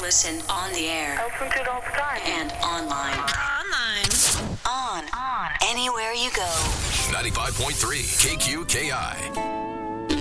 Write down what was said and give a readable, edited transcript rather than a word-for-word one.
listen on the air. I listen to it all the time. And online. On. Anywhere you go. 95.3 KQKI.